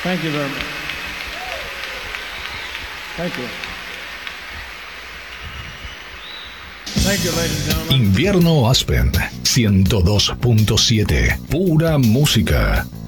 Thank you very much. Thank you. Thank you, ladies and gentlemen. Invierno Aspen 102.7. Pura música.